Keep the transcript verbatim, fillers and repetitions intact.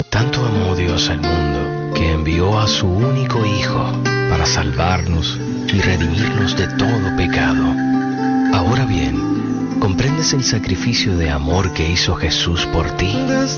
Tanto amó Dios al mundo que envió a su único Hijo para salvarnos y redimirnos de todo pecado. Ahora bien, ¿comprendes el sacrificio de amor que hizo Jesús por ti? Desde